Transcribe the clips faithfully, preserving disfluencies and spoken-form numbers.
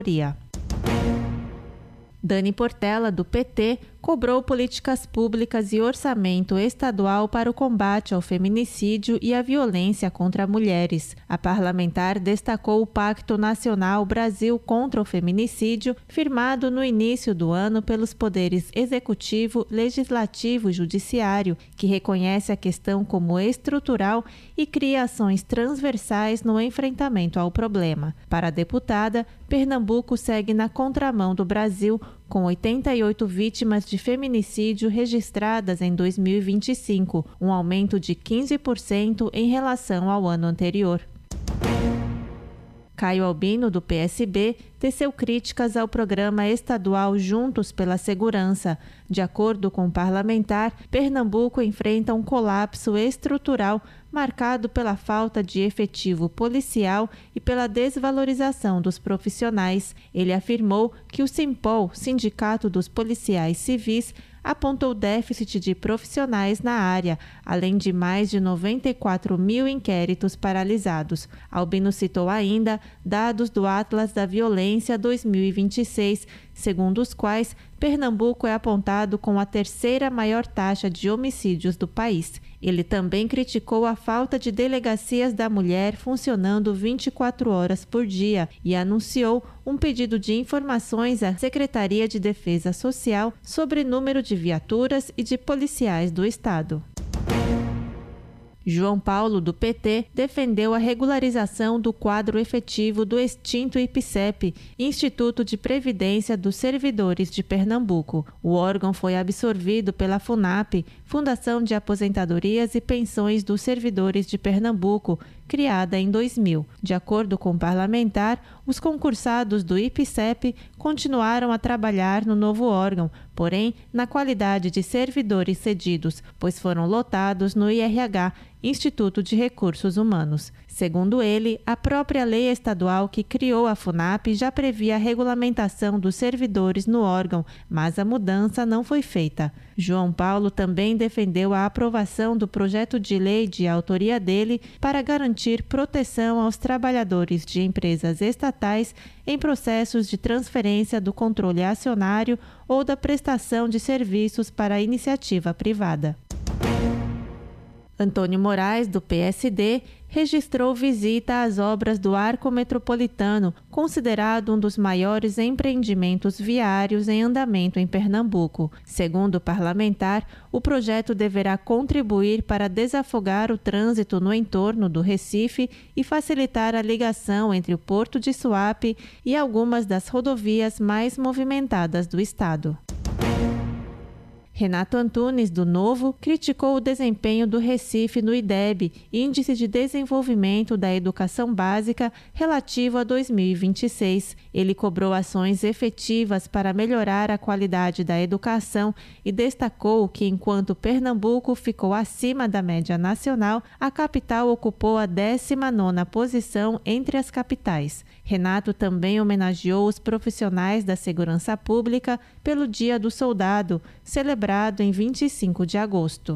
Dani Portela, do P T, cobrou políticas públicas e orçamento estadual para o combate ao feminicídio e à violência contra mulheres. A parlamentar destacou o Pacto Nacional Brasil contra o Feminicídio, firmado no início do ano pelos poderes Executivo, Legislativo e Judiciário, que reconhece a questão como estrutural e cria ações transversais no enfrentamento ao problema. Para a deputada, Pernambuco segue na contramão do Brasil, com oitenta e oito vítimas de feminicídio registradas em dois mil e vinte e cinco, um aumento de quinze por cento em relação ao ano anterior. Caio Albino, do P S B, teceu críticas ao programa estadual Juntos pela Segurança. De acordo com o parlamentar, Pernambuco enfrenta um colapso estrutural marcado pela falta de efetivo policial e pela desvalorização dos profissionais. Ele afirmou que o Simpol, Sindicato dos Policiais Civis, apontou déficit de profissionais na área, além de mais de noventa e quatro mil inquéritos paralisados. Albino citou ainda dados do Atlas da Violência dois mil e vinte e seis, segundo os quais Pernambuco é apontado com a terceira maior taxa de homicídios do país. Ele também criticou a falta de delegacias da mulher funcionando vinte e quatro horas por dia e anunciou um pedido de informações à Secretaria de Defesa Social sobre número de viaturas e de policiais do Estado. João Paulo, do P T, defendeu a regularização do quadro efetivo do extinto I P S E P, Instituto de Previdência dos Servidores de Pernambuco. O órgão foi absorvido pela FUNAP, Fundação de Aposentadorias e Pensões dos Servidores de Pernambuco, criada em dois mil. De acordo com o parlamentar, os concursados do I P S E P continuaram a trabalhar no novo órgão, porém na qualidade de servidores cedidos, pois foram lotados no I R H, Instituto de Recursos Humanos. Segundo ele, a própria lei estadual que criou a FUNAP já previa a regulamentação dos servidores no órgão, mas a mudança não foi feita. João Paulo também defendeu a aprovação do projeto de lei de autoria dele para garantir proteção aos trabalhadores de empresas estatais em processos de transferência do controle acionário ou da prestação de serviços para a iniciativa privada. Antônio Moraes, do P S D, registrou visita às obras do Arco Metropolitano, considerado um dos maiores empreendimentos viários em andamento em Pernambuco. Segundo o parlamentar, o projeto deverá contribuir para desafogar o trânsito no entorno do Recife e facilitar a ligação entre o Porto de Suape e algumas das rodovias mais movimentadas do estado. Renato Antunes, do Novo, criticou o desempenho do Recife no IDEB, Índice de Desenvolvimento da Educação Básica, relativo a dois mil e vinte e seis. Ele cobrou ações efetivas para melhorar a qualidade da educação e destacou que, enquanto Pernambuco ficou acima da média nacional, a capital ocupou a décima nona posição entre as capitais. Renato também homenageou os profissionais da segurança pública pelo Dia do Soldado, celebrado em vinte e cinco de agosto.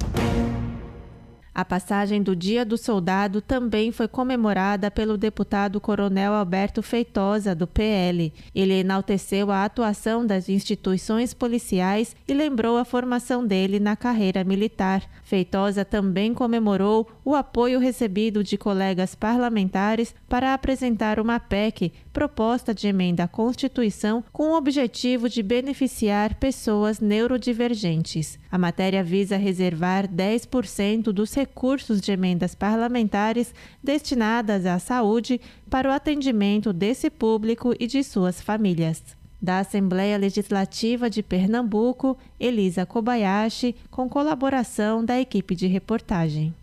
A passagem do Dia do Soldado também foi comemorada pelo deputado Coronel Alberto Feitosa, do P L. Ele enalteceu a atuação das instituições policiais e lembrou a formação dele na carreira militar. Feitosa também comemorou o apoio recebido de colegas parlamentares para apresentar uma P E C, proposta de emenda à Constituição, com o objetivo de beneficiar pessoas neurodivergentes. A matéria visa reservar dez por cento dos recursos de emendas parlamentares destinadas à saúde para o atendimento desse público e de suas famílias. Da Assembleia Legislativa de Pernambuco, Elisa Kobayashi, com colaboração da equipe de reportagem.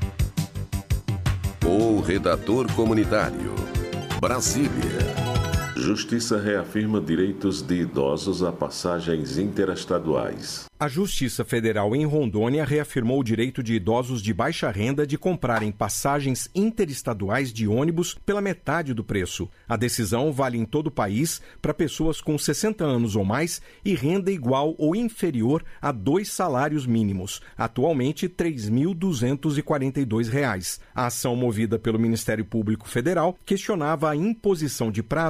O redator comunitário. Brasília. Justiça reafirma direitos de idosos a passagens interestaduais. A Justiça Federal em Rondônia reafirmou o direito de idosos de baixa renda de comprarem passagens interestaduais de ônibus pela metade do preço. A decisão vale em todo o país para pessoas com sessenta anos ou mais e renda igual ou inferior a dois salários mínimos, atualmente três mil duzentos e quarenta e dois reais. A ação movida pelo Ministério Público Federal questionava a imposição de prazo